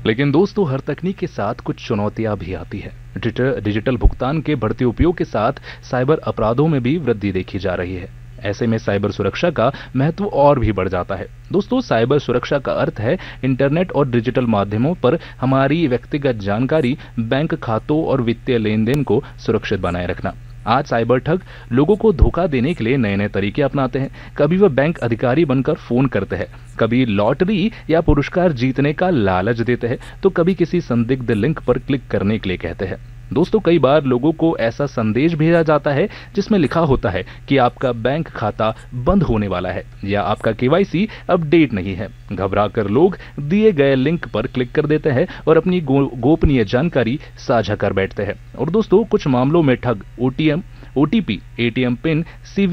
लेकिन दोस्तों, हर तकनीक के साथ कुछ चुनौतियां भी आती है। डिजिटल भुगतान के बढ़ते उपयोग के साथ साइबर अपराधों में भी वृद्धि देखी जा रही है। ऐसे में साइबर सुरक्षा का महत्व और भी बढ़ जाता है। दोस्तों, साइबर सुरक्षा का अर्थ है इंटरनेट और डिजिटल माध्यमों पर हमारी व्यक्तिगत जानकारी, बैंक खातों और वित्तीय लेन देन को सुरक्षित बनाए रखना। आज साइबर ठग लोगों को धोखा देने के लिए नए नए तरीके अपनाते हैं। कभी वह बैंक अधिकारी बनकर फोन करते हैं, कभी लॉटरी या पुरस्कार जीतने का लालच देते हैं, तो कभी किसी संदिग्ध लिंक पर क्लिक करने के लिए कहते हैं। दोस्तों, कई बार लोगों को ऐसा संदेश भेजा जाता है जिसमें लिखा होता है कि आपका बैंक खाता बंद होने वाला है या आपका केवाईसी अपडेट नहीं है। घबराकर लोग दिए गए लिंक पर क्लिक कर देते हैं और अपनी गोपनीय जानकारी साझा कर बैठते हैं। और दोस्तों, कुछ मामलों में ठग OTP, ATM pin,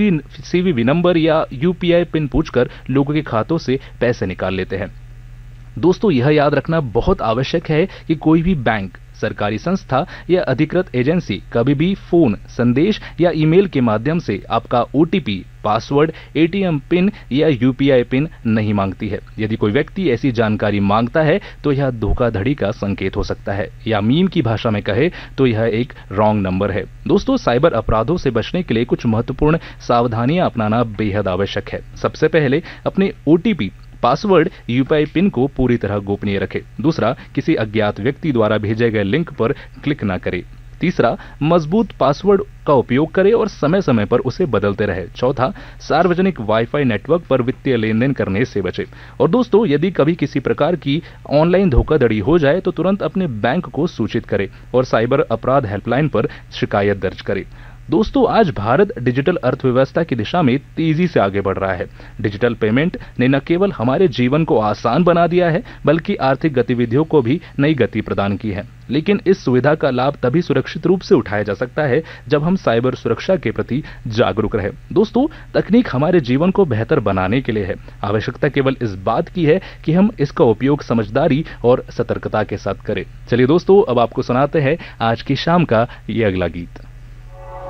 CVV number या यूपीआई पिन पूछकर लोगों के खातों से पैसे निकाल लेते हैं। दोस्तों, यह याद रखना बहुत आवश्यक है कि कोई भी बैंक, सरकारी संस्था या अधिकृत एजेंसी कभी भी फोन, संदेश या ईमेल के माध्यम से आपका ओटीपी, पासवर्ड, एटीएम पिन या यूपीआई पिन नहीं मांगती है। यदि कोई व्यक्ति ऐसी जानकारी मांगता है तो यह धोखाधड़ी का संकेत हो सकता है, या मीम की भाषा में कहे तो यह एक रॉन्ग नंबर है। दोस्तों, साइबर अपराधों से बचने के लिए कुछ महत्वपूर्ण सावधानियां अपनाना बेहद आवश्यक है। सबसे पहले अपने ओटीपी, पासवर्ड, यूपीआई पिन को पूरी तरह गोपनीय रखें। दूसरा, किसी अज्ञात व्यक्ति द्वारा भेजे गए लिंक पर क्लिक न करें। तीसरा, मजबूत पासवर्ड का उपयोग करें और समय समय पर उसे बदलते रहें। चौथा, सार्वजनिक वाईफाई नेटवर्क पर वित्तीय लेन देन करने से बचें। और दोस्तों, यदि कभी किसी प्रकार की ऑनलाइन धोखाधड़ी हो जाए तो तुरंत अपने बैंक को सूचित करें और साइबर अपराध हेल्पलाइन पर शिकायत दर्ज करें। दोस्तों, आज भारत डिजिटल अर्थव्यवस्था की दिशा में तेजी से आगे बढ़ रहा है। डिजिटल पेमेंट ने न केवल हमारे जीवन को आसान बना दिया है, बल्कि आर्थिक गतिविधियों को भी नई गति प्रदान की है। लेकिन इस सुविधा का लाभ तभी सुरक्षित रूप से उठाया जा सकता है जब हम साइबर सुरक्षा के प्रति जागरूक रहें। दोस्तों, तकनीक हमारे जीवन को बेहतर बनाने के लिए है। आवश्यकता केवल इस बात की है कि हम इसका उपयोग समझदारी और सतर्कता के साथ करें। चलिए दोस्तों, अब आपको सुनाते हैं आज की शाम का ये अगला गीत।